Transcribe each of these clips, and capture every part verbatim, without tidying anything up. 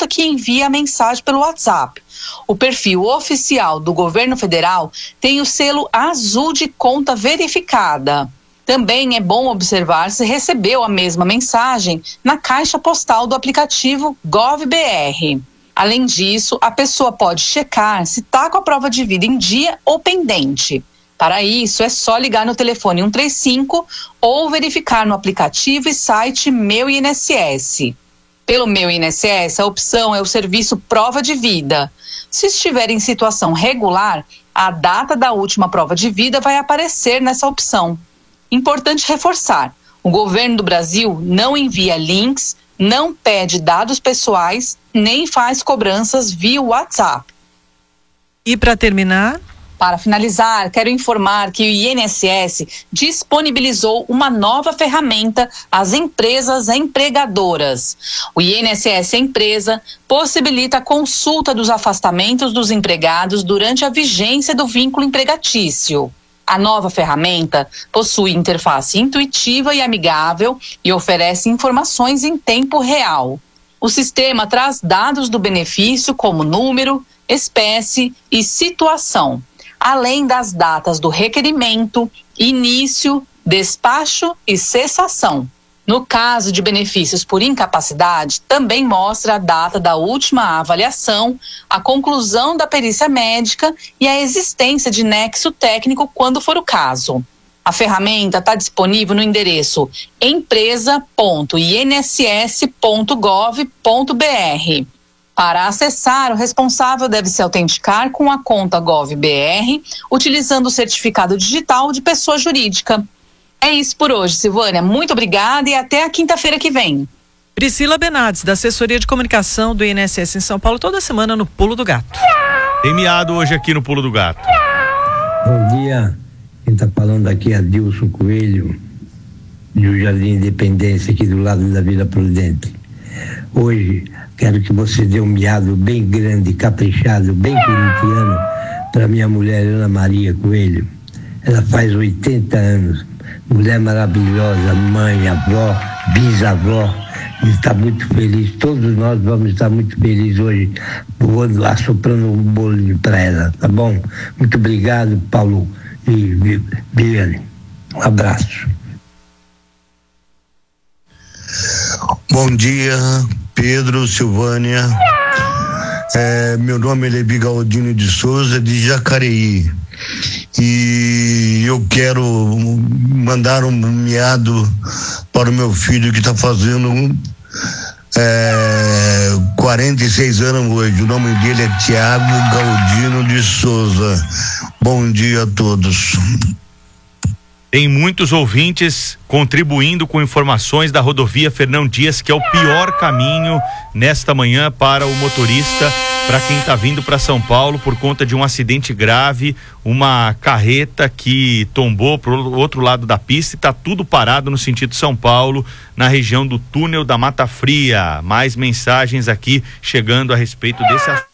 que envia a mensagem pelo WhatsApp. O perfil oficial do governo federal tem o selo azul de conta verificada. Também é bom observar se recebeu a mesma mensagem na caixa postal do aplicativo GovBR. Além disso, a pessoa pode checar se está com a prova de vida em dia ou pendente. Para isso, é só ligar no telefone um três cinco ou verificar no aplicativo e site Meu I N S S. Pelo Meu I N S S, a opção é o serviço Prova de Vida. Se estiver em situação regular, a data da última prova de vida vai aparecer nessa opção. Importante reforçar, o governo do Brasil não envia links, não pede dados pessoais, nem faz cobranças via WhatsApp. E para terminar... Para finalizar, quero informar que o I N S S disponibilizou uma nova ferramenta às empresas empregadoras. O I N S S Empresa possibilita a consulta dos afastamentos dos empregados durante a vigência do vínculo empregatício. A nova ferramenta possui interface intuitiva e amigável e oferece informações em tempo real. O sistema traz dados do benefício como número, espécie e situação, além das datas do requerimento, início, despacho e cessação. No caso de benefícios por incapacidade, também mostra a data da última avaliação, a conclusão da perícia médica e a existência de nexo técnico quando for o caso. A ferramenta está disponível no endereço empresa ponto i n s s ponto gov ponto b r. Para acessar, o responsável deve se autenticar com a conta GovBR, utilizando o certificado digital de pessoa jurídica. É isso por hoje, Silvânia. Muito obrigada e até a quinta-feira que vem. Priscila Benades, da Assessoria de Comunicação do I N S S em São Paulo, toda semana no Pulo do Gato. Tem miado hoje aqui no Pulo do Gato. Bom dia. Quem está falando aqui é Adilson Coelho, do Jardim Independência, aqui do lado da Vila Prudente. Hoje, quero que você dê um miado bem grande, caprichado, bem corintiano, para minha mulher Ana Maria Coelho. Ela faz oitenta anos, mulher maravilhosa, mãe, avó, bisavó, e está muito feliz. Todos nós vamos estar muito felizes hoje, voando, assoprando um bolo para ela, tá bom? Muito obrigado, Paulo e Viviane. Um abraço. Bom dia, Pedro, Silvânia. É, meu nome é Levi Galdino de Souza, de Jacareí. E eu quero mandar um miado para o meu filho que está fazendo é, quarenta e seis anos hoje. O nome dele é Tiago Galdino de Souza. Bom dia a todos. Tem muitos ouvintes contribuindo com informações da rodovia Fernão Dias, que é o pior caminho nesta manhã para o motorista, para quem está vindo para São Paulo por conta de um acidente grave, uma carreta que tombou para o outro lado da pista e está tudo parado no sentido São Paulo, na região do túnel da Mata Fria. Mais mensagens aqui chegando a respeito desse assunto.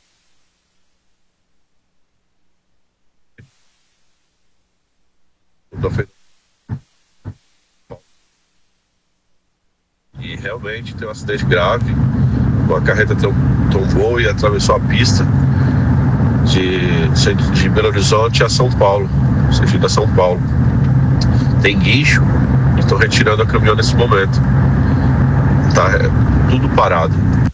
E realmente tem um acidente grave. A carreta tombou e atravessou a pista de, de Belo Horizonte a São Paulo, sentido a São Paulo. Tem guincho e estão retirando a caminhão nesse momento. Tá é, tudo parado.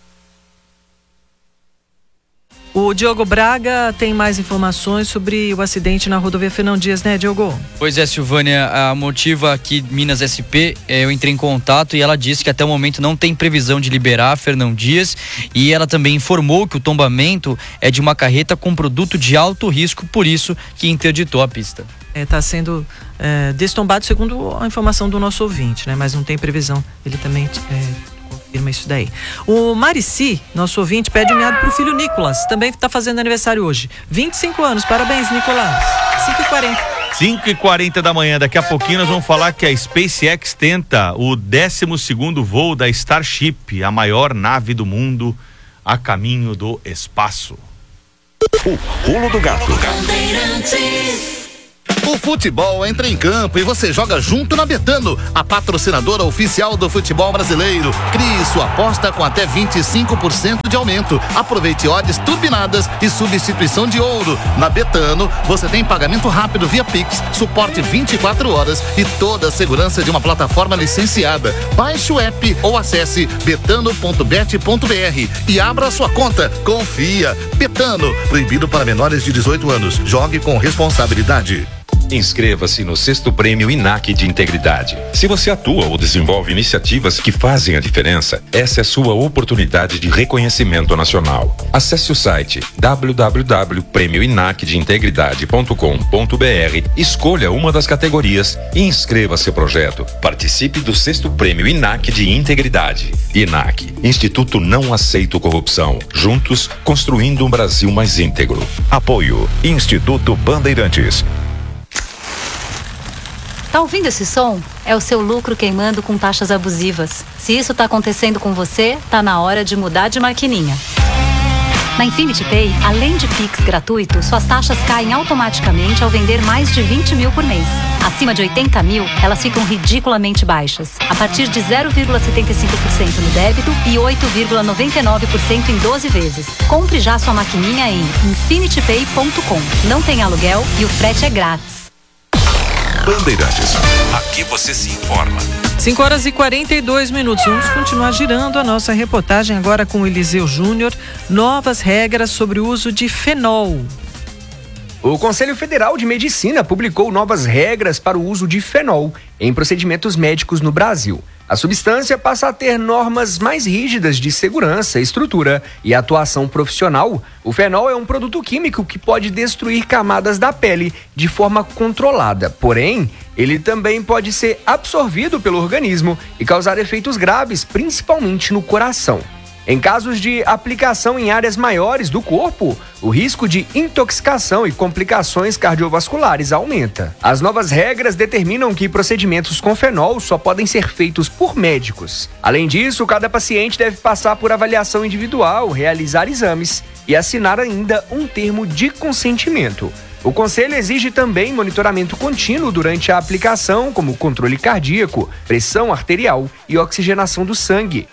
O Diogo Braga tem mais informações sobre o acidente na rodovia Fernão Dias, né, Diogo? Pois é, Silvânia, a Motiva aqui, Minas S P, eu entrei em contato e ela disse que até o momento não tem previsão de liberar a Fernão Dias, e ela também informou que o tombamento é de uma carreta com produto de alto risco, por isso que interditou a pista. Está é, sendo é, destombado segundo a informação do nosso ouvinte, né? Mas não tem previsão, ele também... É... confirma isso daí. O Marici, nosso ouvinte, pede um miado pro filho Nicolas, também está fazendo aniversário hoje. vinte e cinco anos, parabéns, Nicolas. cinco e quarenta. cinco e quarenta da manhã, daqui a pouquinho nós vamos falar que a SpaceX tenta o décimo segundo voo da Starship, a maior nave do mundo, a caminho do espaço. O Pulo do Gato. O futebol entra em campo e você joga junto na Betano, a patrocinadora oficial do futebol brasileiro. Crie sua aposta com até vinte e cinco por cento de aumento. Aproveite odds turbinadas e substituição de ouro. Na Betano, você tem pagamento rápido via Pix, suporte vinte e quatro horas e toda a segurança de uma plataforma licenciada. Baixe o app ou acesse betano ponto bet ponto br e abra a sua conta. Confia. Betano, proibido para menores de dezoito anos. Jogue com responsabilidade. Inscreva-se no sexto Prêmio I N A C de Integridade. Se você atua ou desenvolve iniciativas que fazem a diferença, essa é sua oportunidade de reconhecimento nacional. Acesse o site w w w ponto prêmio inac de integridade ponto com ponto br, escolha uma das categorias e inscreva seu projeto. Participe do sexto Prêmio I N A C de Integridade. I N A C, Instituto Não Aceito Corrupção. Juntos, construindo um Brasil mais íntegro. Apoio Instituto Bandeirantes. Tá ouvindo esse som? É o seu lucro queimando com taxas abusivas. Se isso tá acontecendo com você, tá na hora de mudar de maquininha. Na Infinity Pay, além de Pix gratuito, suas taxas caem automaticamente ao vender mais de vinte mil por mês. Acima de oitenta mil, elas ficam ridiculamente baixas, a partir de zero vírgula setenta e cinco por cento no débito e oito vírgula noventa e nove por cento em doze vezes. Compre já sua maquininha em infinity pay ponto com. Não tem aluguel e o frete é grátis. Bandeirantes, aqui você se informa. cinco horas e quarenta e dois minutos. Vamos continuar girando a nossa reportagem agora com o Eliseu Júnior. Novas regras sobre o uso de fenol. O Conselho Federal de Medicina publicou novas regras para o uso de fenol em procedimentos médicos no Brasil. A substância passa a ter normas mais rígidas de segurança, estrutura e atuação profissional. O fenol é um produto químico que pode destruir camadas da pele de forma controlada. Porém, ele também pode ser absorvido pelo organismo e causar efeitos graves, principalmente no coração. Em casos de aplicação em áreas maiores do corpo, o risco de intoxicação e complicações cardiovasculares aumenta. As novas regras determinam que procedimentos com fenol só podem ser feitos por médicos. Além disso, cada paciente deve passar por avaliação individual, realizar exames e assinar ainda um termo de consentimento. O Conselho exige também monitoramento contínuo durante a aplicação, como controle cardíaco, pressão arterial e oxigenação do sangue.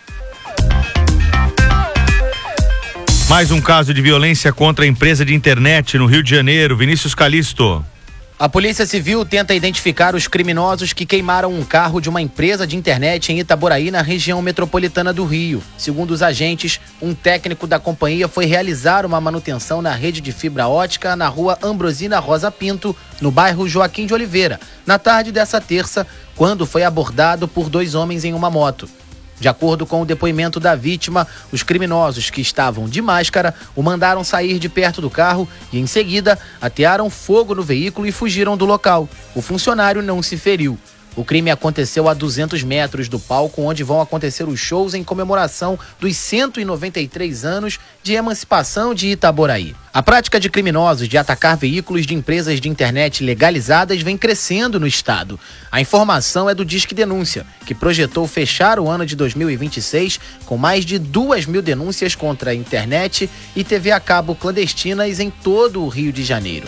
Mais um caso de violência contra a empresa de internet no Rio de Janeiro. Vinícius Calisto. A Polícia Civil tenta identificar os criminosos que queimaram um carro de uma empresa de internet em Itaboraí, na região metropolitana do Rio. Segundo os agentes, um técnico da companhia foi realizar uma manutenção na rede de fibra ótica na rua Ambrosina Rosa Pinto, no bairro Joaquim de Oliveira, na tarde dessa terça, quando foi abordado por dois homens em uma moto. De acordo com o depoimento da vítima, os criminosos que estavam de máscara o mandaram sair de perto do carro e, em seguida, atearam fogo no veículo e fugiram do local. O funcionário não se feriu. O crime aconteceu a duzentos metros do palco onde vão acontecer os shows em comemoração dos cento e noventa e três anos de emancipação de Itaboraí. A prática de criminosos de atacar veículos de empresas de internet legalizadas vem crescendo no estado. A informação é do Disque Denúncia, que projetou fechar o ano de dois mil e vinte e seis com mais de duas mil denúncias contra a internet e T V a cabo clandestinas em todo o Rio de Janeiro.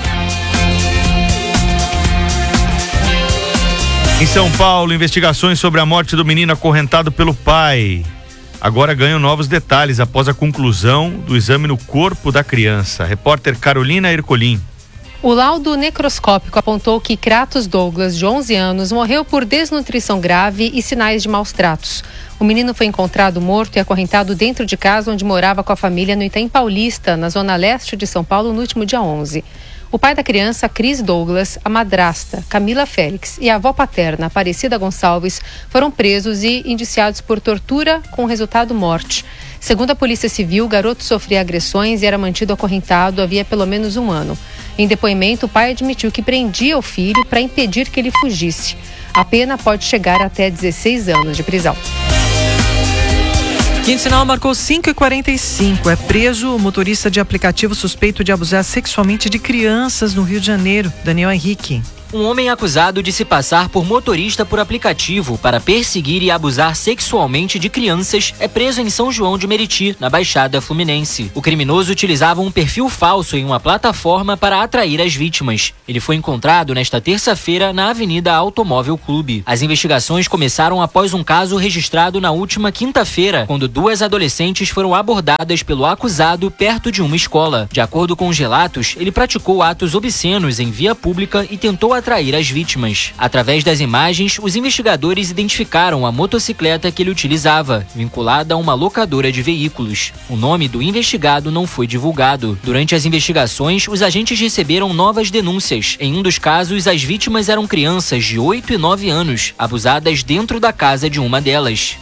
Em São Paulo, investigações sobre a morte do menino acorrentado pelo pai agora ganham novos detalhes após a conclusão do exame no corpo da criança. Repórter Carolina Ercolim. O laudo necroscópico apontou que Kratos Douglas, de onze anos, morreu por desnutrição grave e sinais de maus tratos. O menino foi encontrado morto e acorrentado dentro de casa onde morava com a família no Itaim Paulista, na zona leste de São Paulo, no último dia onze. O pai da criança, Cris Douglas, a madrasta, Camila Félix, e a avó paterna, Aparecida Gonçalves, foram presos e indiciados por tortura com resultado morte. Segundo a Polícia Civil, o garoto sofria agressões e era mantido acorrentado havia pelo menos um ano. Em depoimento, o pai admitiu que prendia o filho para impedir que ele fugisse. A pena pode chegar até dezesseis anos de prisão. Quinto sinal marcou cinco e quarenta e cinco. É preso o motorista de aplicativo suspeito de abusar sexualmente de crianças no Rio de Janeiro. Daniel Henrique. Um homem acusado de se passar por motorista por aplicativo para perseguir e abusar sexualmente de crianças é preso em São João de Meriti, na Baixada Fluminense. O criminoso utilizava um perfil falso em uma plataforma para atrair as vítimas. Ele foi encontrado nesta terça-feira na Avenida Automóvel Clube. As investigações começaram após um caso registrado na última quinta-feira, quando duas adolescentes foram abordadas pelo acusado perto de uma escola. De acordo com os relatos, ele praticou atos obscenos em via pública e tentou atrair as vítimas. Através das imagens, os investigadores identificaram a motocicleta que ele utilizava, vinculada a uma locadora de veículos. O nome do investigado não foi divulgado. Durante as investigações, os agentes receberam novas denúncias. Em um dos casos, as vítimas eram crianças de oito e nove anos, abusadas dentro da casa de uma delas.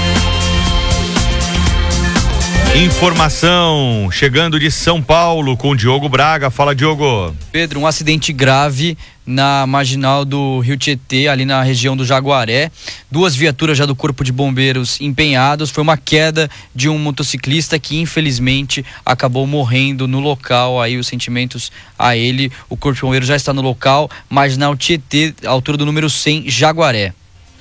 Informação chegando de São Paulo com Diogo Braga. Fala, Diogo. Pedro, um acidente grave na marginal do Rio Tietê, ali na região do Jaguaré. Duas viaturas já do Corpo de Bombeiros empenhadas. Foi uma queda de um motociclista que infelizmente acabou morrendo no local. Aí os sentimentos a ele. O Corpo de Bombeiros já está no local. Marginal Tietê, altura do número cem, Jaguaré.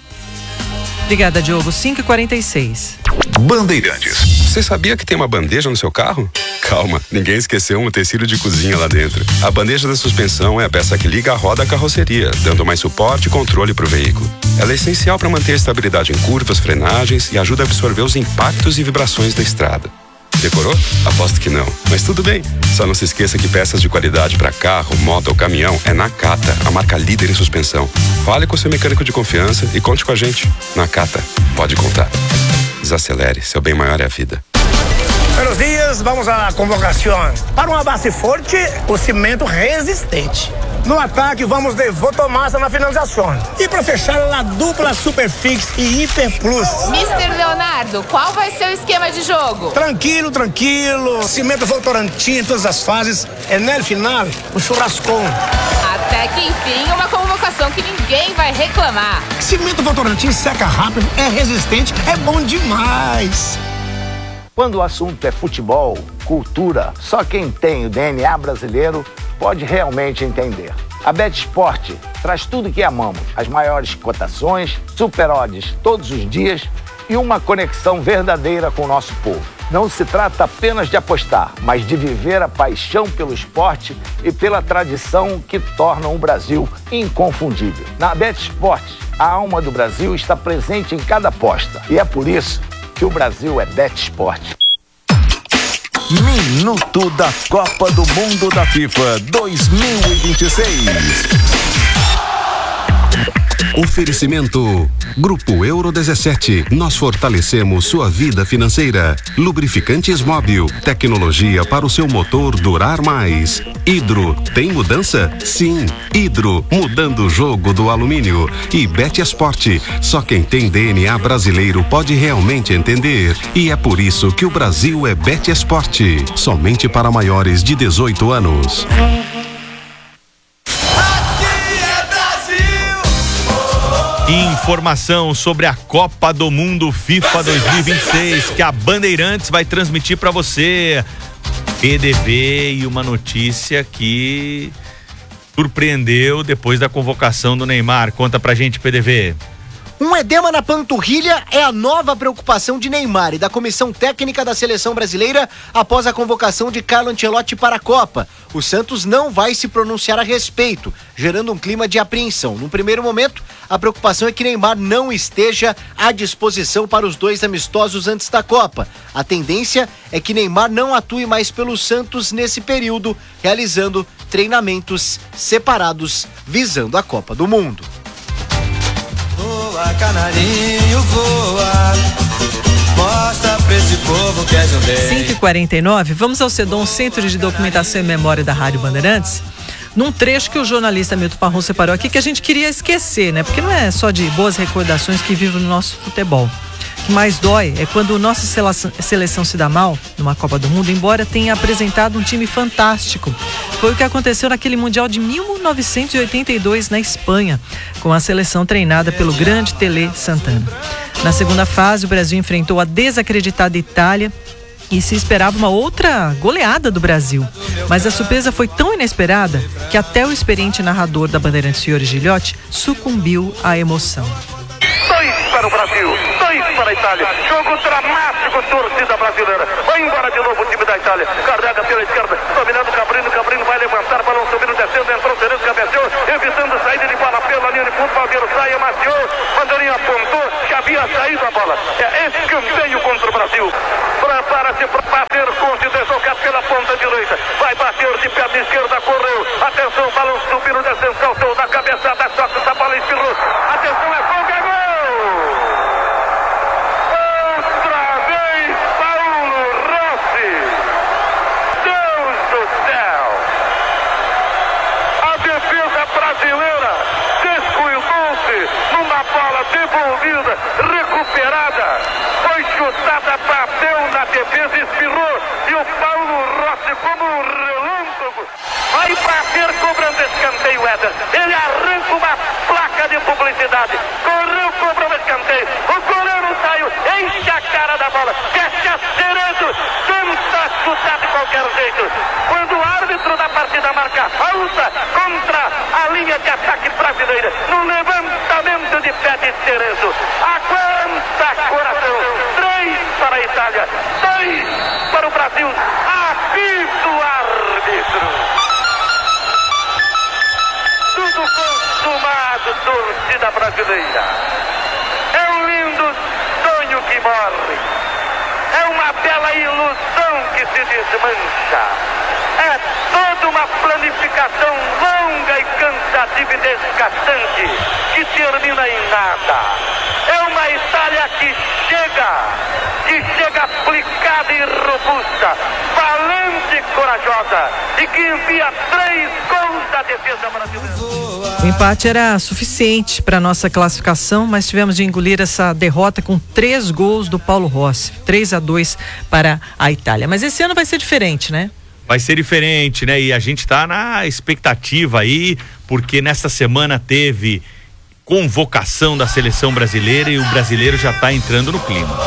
Obrigada, Diogo. cinco e quarenta e seis. Bandeirantes. Você sabia que tem uma bandeja no seu carro? Calma, ninguém esqueceu um utensílio de cozinha lá dentro. A bandeja da suspensão é a peça que liga a roda à carroceria, dando mais suporte e controle para o veículo. Ela é essencial para manter a estabilidade em curvas, frenagens e ajuda a absorver os impactos e vibrações da estrada. Decorou? Aposto que não. Mas tudo bem. Só não se esqueça que peças de qualidade para carro, moto ou caminhão é Nakata, a marca líder em suspensão. Fale com seu mecânico de confiança e conte com a gente. Nakata, pode contar. Desacelere, seu bem maior é a vida. Buenos dias, vamos à convocação. Para uma base forte, o cimento resistente. No ataque, vamos de Votomassa na finalização. E para fechar, a dupla Superfix e Hiper Plus. mister Leonardo, qual vai ser o esquema de jogo? Tranquilo, tranquilo. Cimento Votorantim em todas as fases. É no final, o churrascão. Até que enfim, uma convocação que ninguém vai reclamar. Cimento Votorantim seca rápido, é resistente, é bom demais. Quando o assunto é futebol, cultura, só quem tem o D N A brasileiro pode realmente entender. A BetSport traz tudo que amamos, as maiores cotações, super odds todos os dias e uma conexão verdadeira com o nosso povo. Não se trata apenas de apostar, mas de viver a paixão pelo esporte e pela tradição que tornam o Brasil inconfundível. Na BetSport, a alma do Brasil está presente em cada aposta e é por isso que o Brasil é BetSport. Minuto da Copa do Mundo da FIFA dois mil e vinte e seis. Oferecimento Grupo Euro dezessete. Nós fortalecemos sua vida financeira. Lubrificantes Móbil. Tecnologia para o seu motor durar mais. Hidro. Tem mudança? Sim. Hidro. Mudando o jogo do alumínio. E BetSport. Só quem tem D N A brasileiro pode realmente entender. E é por isso que o Brasil é BetSport. Somente para maiores de dezoito anos. Informação sobre a Copa do Mundo FIFA dois mil e vinte e seis que a Bandeirantes vai transmitir para você. P D V e uma notícia que surpreendeu depois da convocação do Neymar. Conta pra gente, P D V. Um edema na panturrilha é a nova preocupação de Neymar e da comissão técnica da seleção brasileira após a convocação de Carlo Ancelotti para a Copa. O Santos não vai se pronunciar a respeito, gerando um clima de apreensão. No primeiro momento, a preocupação é que Neymar não esteja à disposição para os dois amistosos antes da Copa. A tendência é que Neymar não atue mais pelo Santos nesse período, realizando treinamentos separados visando a Copa do Mundo. Voa, canarinho, voa. Mostra pra esse povo que és um rei. cinco e quarenta e nove, vamos ao CEDOM, Centro de Documentação e Memória da Rádio Bandeirantes, num trecho que o jornalista Milton Parron separou aqui, que a gente queria esquecer, né? Porque não é só de boas recordações que vive no nosso futebol. O que mais dói é quando a nossa seleção, seleção se dá mal numa Copa do Mundo, embora tenha apresentado um time fantástico. Foi o que aconteceu naquele Mundial de mil novecentos e oitenta e dois na Espanha, com a seleção treinada pelo grande Tele Santana. Na segunda fase, o Brasil enfrentou a desacreditada Itália e se esperava uma outra goleada do Brasil. Mas a surpresa foi tão inesperada que até o experiente narrador da Bandeirantes, senhor Gilhote, sucumbiu à emoção. Dois para o Brasil, dois para a Itália. Jogo dramático, torcida brasileira. Vai embora de novo o time da Itália. Carrega pela esquerda, dominando o Cabrino. Cabrino vai levantar, balão subindo, descendo, entrou, Cerezo, cabeceou, evitando saída de bola pela linha de fundo. Valdeiro sai, amaciou, bandeirinha apontou, já havia saído a bola. É escanteio contra o Brasil. Prepara-se para bater com o deslocado pela ponta direita. Vai bater de perna esquerda, correu. Atenção, balão subindo, descendo, saltou na cabeçada, só que essa bola espirrou. Atenção, é folga, é gol! Devolvida, recuperada, foi chutada, bateu na defesa, espirrou e o Paulo Rossi como um relâmpago vai bater cobrando escanteio, Éder. Ele arranca uma placa de publicidade, correu, cobrou escanteio, o goleiro saiu, enche a cara da bola, fecha Cerezo, tenta chutar de qualquer jeito. Quando o árbitro da partida marca falta contra a linha de ataque brasileira, no levantamento de pé de Cerezo, aguenta coração, três para a Itália, dois para o Brasil, apita o árbitro. Tudo consumado, torcida brasileira. É um lindo sonho que morre, é uma bela ilusão que se desmancha. É toda uma planificação longa e cansativa e desgastante que termina em nada. É uma Itália que chega, que chega aplicada e robusta, valente e corajosa e que envia três gols da defesa brasileira. O empate era suficiente para nossa classificação, mas tivemos de engolir essa derrota com três gols do Paulo Rossi, três a dois para a Itália. Mas esse ano vai ser diferente, né? Vai ser diferente, né? E a gente tá na expectativa aí, porque nessa semana teve convocação da seleção brasileira e o brasileiro já tá entrando no clima.